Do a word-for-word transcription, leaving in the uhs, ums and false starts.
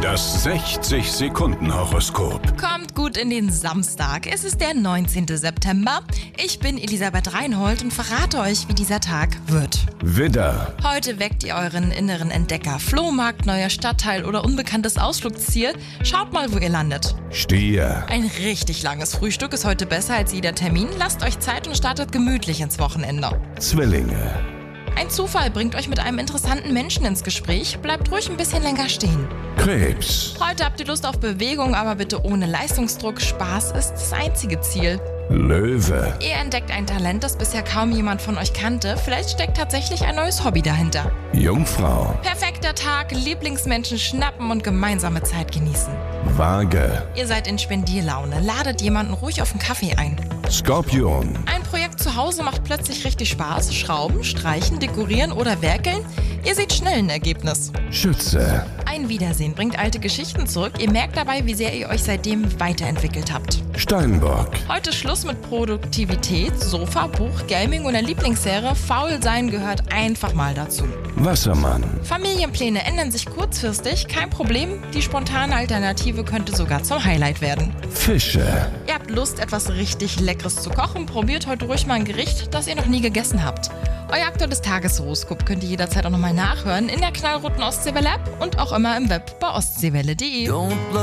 Das sechzig-Sekunden-Horoskop. Kommt gut in den Samstag. Es ist der neunzehnten September. Ich bin Elisabeth Reinhold und verrate euch, wie dieser Tag wird. Widder, Heute weckt ihr euren inneren Entdecker. Flohmarkt, neuer Stadtteil oder unbekanntes Ausflugsziel. Schaut mal, wo ihr landet. Stier, Ein richtig langes Frühstück ist heute besser als jeder Termin. Lasst euch Zeit und startet gemütlich ins Wochenende. Zwillinge, Ein Zufall bringt euch mit einem interessanten Menschen ins Gespräch. Bleibt ruhig ein bisschen länger stehen. Krebs, Heute habt ihr Lust auf Bewegung, aber bitte ohne Leistungsdruck. Spaß ist das einzige Ziel. Löwe, Ihr entdeckt ein Talent, das bisher kaum jemand von euch kannte. Vielleicht steckt tatsächlich ein neues Hobby dahinter. Jungfrau, Perfekter Tag, Lieblingsmenschen schnappen und gemeinsame Zeit genießen. Waage, Ihr seid in Spendierlaune, ladet jemanden ruhig auf einen Kaffee ein. Skorpion, Ein Projekt zu Hause macht plötzlich richtig Spaß. Schrauben, streichen, dekorieren oder werkeln. Ihr seht schnell ein Ergebnis. Schütze, Ein Wiedersehen bringt alte Geschichten zurück. Ihr merkt dabei, wie sehr ihr euch seitdem weiterentwickelt habt. Steinbock, Heute Schluss mit Produktivität, Sofa, Buch, Gaming oder Lieblingsserie. Faul sein gehört einfach mal dazu. Wassermann, Familienpläne ändern sich kurzfristig, kein Problem. Die spontane Alternative könnte sogar zum Highlight werden. Fische, Ihr habt Lust, etwas richtig Leckeres zu kochen. Probiert heute ruhig mal ein Gericht, das ihr noch nie gegessen habt. Euer aktuelles Tageshoroskop könnt ihr jederzeit auch nochmal nachhören in der knallroten Ostseewelle-App und auch immer im Web bei ostseewelle punkt de.